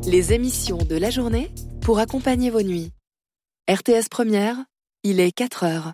Les émissions de la journée pour accompagner vos nuits. RTS Première, il est 4h.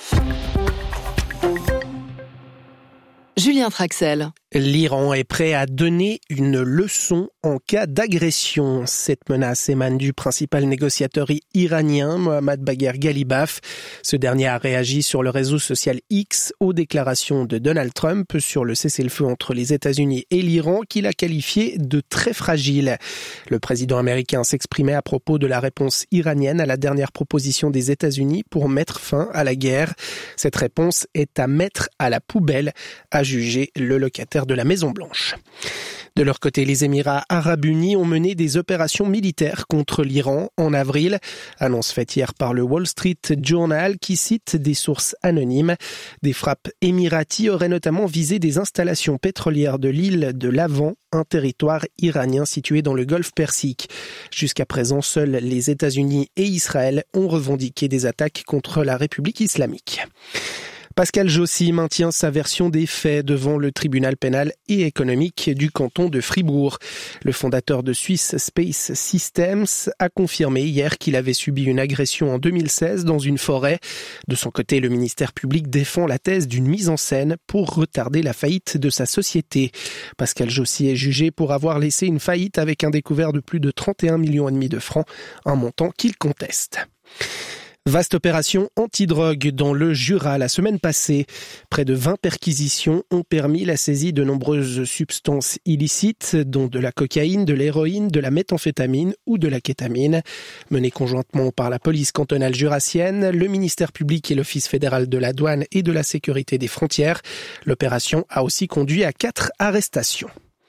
Julien Traxel. L'Iran est prêt à donner une leçon en cas d'agression. Cette menace émane du principal négociateur iranien, Mohammad Bagher Ghalibaf. Ce dernier a réagi sur le réseau social X aux déclarations de Donald Trump sur le cessez-le-feu entre les États-Unis et l'Iran, qu'il a qualifié de très fragile. Le président américain s'exprimait à propos de la réponse iranienne à la dernière proposition des États-Unis pour mettre fin à la guerre. Cette réponse est à mettre à la poubelle, a jugé le locataire de la Maison-Blanche. De leur côté, les Émirats arabes unis ont mené des opérations militaires contre l'Iran en avril. Annonce faite hier par le Wall Street Journal qui cite des sources anonymes. Des frappes émiraties auraient notamment visé des installations pétrolières de l'île de Lavant, un territoire iranien situé dans le golfe Persique. Jusqu'à présent, seuls les États-Unis et Israël ont revendiqué des attaques contre la République islamique. Pascal Jossy maintient sa version des faits devant le tribunal pénal et économique du canton de Fribourg. Le fondateur de Swiss Space Systems a confirmé hier qu'il avait subi une agression en 2016 dans une forêt. De son côté, le ministère public défend la thèse d'une mise en scène pour retarder la faillite de sa société. Pascal Jossy est jugé pour avoir laissé une faillite avec un découvert de plus de 31,5 millions de francs, un montant qu'il conteste. Vaste opération anti-drogue dans le Jura la semaine passée. Près de 20 perquisitions ont permis la saisie de nombreuses substances illicites, dont de la cocaïne, de l'héroïne, de la méthamphétamine ou de la kétamine. Menée conjointement par la police cantonale jurassienne, le ministère public et l'Office fédéral de la douane et de la sécurité des frontières, l'opération a aussi conduit à 4 arrestations.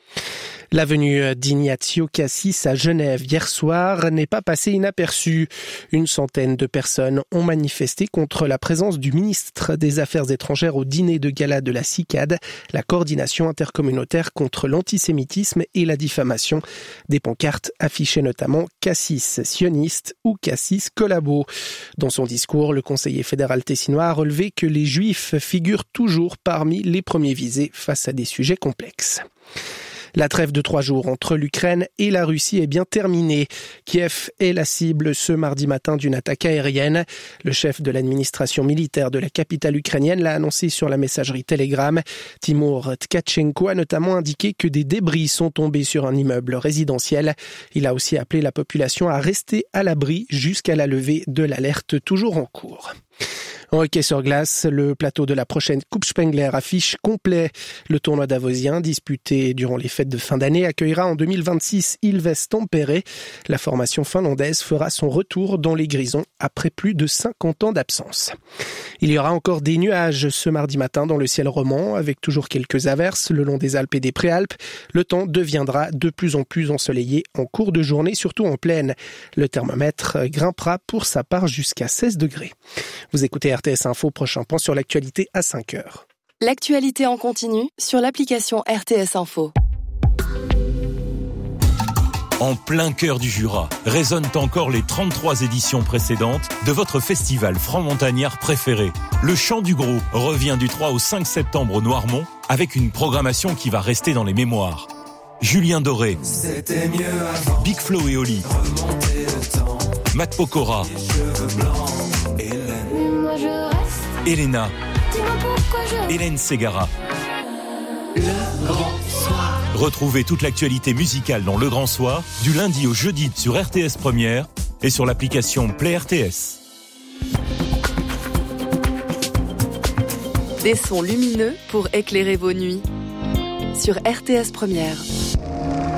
La venue d'Ignazio Cassis à Genève hier soir n'est pas passée inaperçue. Une centaine de personnes ont manifesté contre la présence du ministre des Affaires étrangères au dîner de gala de la CICAD, la coordination intercommunautaire contre l'antisémitisme et la diffamation. Des pancartes affichaient notamment Cassis sioniste ou Cassis collabo. Dans son discours, le conseiller fédéral tessinois a relevé que les Juifs figurent toujours parmi les premiers visés face à des sujets complexes. La trêve de 3 jours entre l'Ukraine et la Russie est bien terminée. Kiev est la cible ce mardi matin d'une attaque aérienne. Le chef de l'administration militaire de la capitale ukrainienne l'a annoncé sur la messagerie Telegram. Timur Tkachenko a notamment indiqué que des débris sont tombés sur un immeuble résidentiel. Il a aussi appelé la population à rester à l'abri jusqu'à la levée de l'alerte toujours en cours. En hockey sur glace, le plateau de la prochaine Coupe Spengler affiche complet. Le tournoi davosien, disputé durant les fêtes de fin d'année, accueillera en 2026 Ilves Tampere. La formation finlandaise fera son retour dans les Grisons après plus de 50 ans d'absence. Il y aura encore des nuages ce mardi matin dans le ciel roman, avec toujours quelques averses le long des Alpes et des Préalpes. Le temps deviendra de plus en plus ensoleillé en cours de journée, surtout en plaine. Le thermomètre grimpera pour sa part jusqu'à 16 degrés. Vous écoutez RTS Info, prochain point sur l'actualité à 5h. L'actualité en continu sur l'application RTS Info. En plein cœur du Jura, résonnent encore les 33 éditions précédentes de votre festival franc-montagnard préféré. Le Chant du Gros revient du 3 au 5 septembre au Noirmont avec une programmation qui va rester dans les mémoires. Julien Doré, Big Flo et Oli, Matt Pokora, Elena, Hélène Ségara. Le Grand Soir. Retrouvez toute l'actualité musicale dans Le Grand Soir, du lundi au jeudi sur RTS Première et sur l'application Play RTS. Des sons lumineux pour éclairer vos nuits. Sur RTS Première.